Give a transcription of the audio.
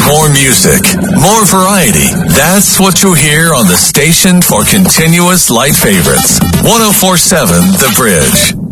More music, more variety. That's what you hear on the station for continuous light favorites. 104.7 The Bridge.